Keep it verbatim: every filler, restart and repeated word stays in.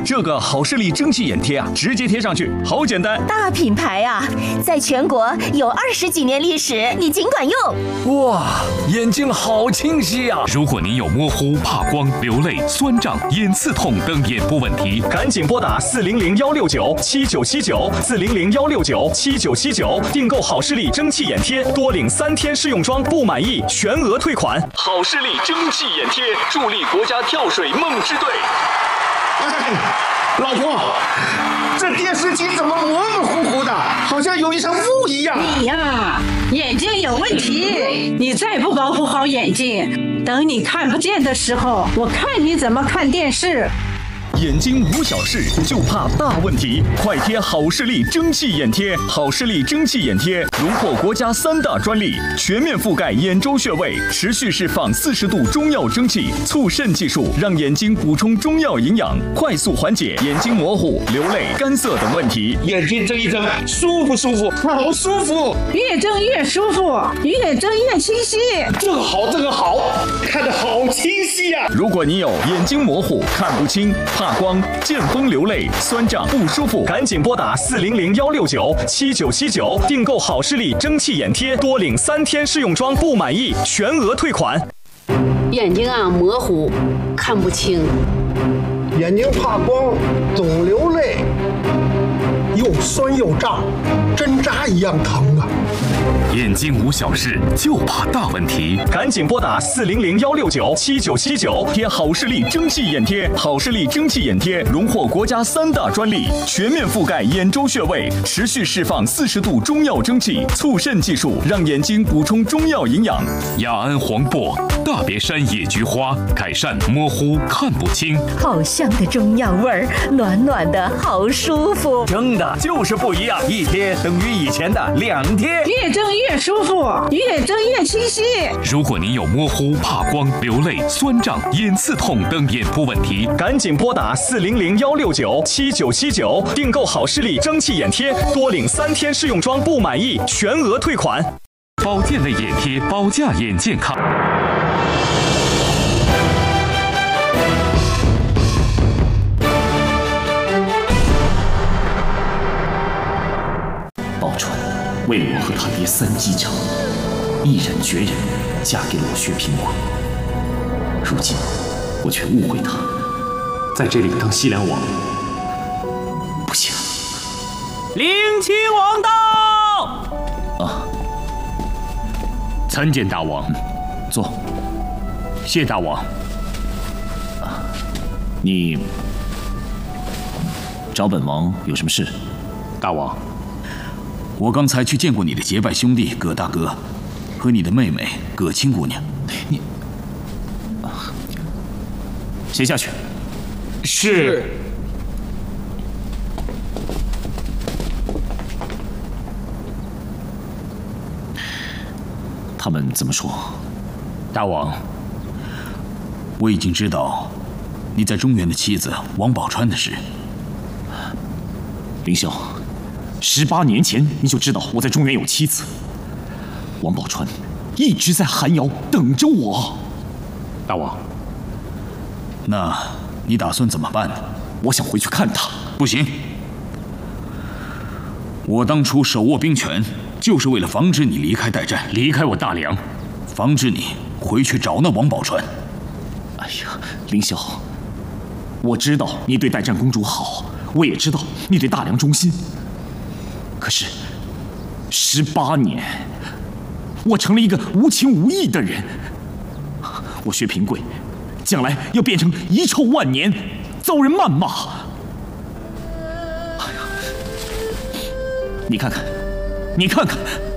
这个好视力蒸汽眼贴啊，直接贴上去，好简单。 大品牌啊，在全国有二十几年历史，你尽管用。 哇，眼睛好清晰啊！ 如果您有模糊、怕光、流泪、酸胀、眼刺痛等眼部问题， 赶紧拨打四零零幺六九七九七九四零零幺六九七九七九订购好视力蒸汽眼贴，多领三天试用装，不满意全额退款。好视力蒸汽眼贴，助力国家跳水梦之队。 哎，老婆，这电视机怎么模模糊糊的，好像有一层雾一样？ 你呀，眼睛有问题，你再不保护好眼睛，等你看不见的时候，我看你怎么看电视。 眼睛无小事，就怕大问题。快贴好视力蒸汽眼贴！好视力蒸汽眼贴荣获国家三大专利，全面覆盖眼周穴位，持续释放四十度中药蒸汽，促渗技术让眼睛补充中药营养，快速缓解眼睛模糊、流泪、干涩等问题。 眼睛睁一睁，舒服舒服，好舒服！ 越睁越舒服，越睁越清晰。 这个好，这个好，看得好清晰呀、啊！ 如果你有眼睛模糊、看不清、怕光、见风流泪、酸胀不舒服，赶紧拨打四零零幺六九七九七九订购好视力蒸汽眼贴，多领三天试用装，不满意全额退款。 眼睛啊模糊，看不清， 眼睛怕光，总流泪，又酸又胀，针扎一样疼啊！ 眼睛无小事，就怕大问题。 赶紧拨打四零零幺六九七九七九贴好视力蒸汽眼贴。好视力蒸汽眼贴荣获国家三大专利，全面覆盖眼周穴位，持续释放四十度中药蒸汽，促渗技术让眼睛补充中药营养。 雅安黄柏、大别山野菊花，改善模糊看不清。 好香的中药味儿，暖暖的好舒服。 蒸的就是不一样，一贴等于以前的两贴。 越睁越舒服，越睁越清晰。 如果您有模糊、怕光、流泪、酸胀、眼刺痛等眼部问题， 赶紧拨打四零零幺六九七九七九订购好视力蒸汽眼贴，多领三天试用装，不满意全额退款。 保健类眼贴，保驾眼健康。 宝钏为了我和他爹三机长，毅然决然嫁给了我薛平贵。如今我却误会他，在这里当西凉王，不行。 灵亲王到！ 啊， 参见大王。 嗯、坐。 谢大王。 啊，你找本王有什么事？ 大王。 我刚才去见过你的结拜兄弟葛大哥，和你的妹妹葛青姑娘。你，啊，先下去。 是。 他们怎么说？ 大王， 我已经知道你在中原的妻子王宝钏的事。 凌霄。十八年前你就知道我在中原有妻子，王宝钏一直在寒窑等着我。 大王， 那你打算怎么办呢？我想回去看她。不行，我当初手握兵权，就是为了防止你离开代战， 离开我大梁， 防止你回去找那王宝钏。 哎呀，凌霄，我知道你对代战公主好，我也知道你对大梁忠心。可是，十八年，我成了一个无情无义的人。我薛平贵，将来要变成遗臭万年，遭人谩骂。哎呀，你看看，你看看。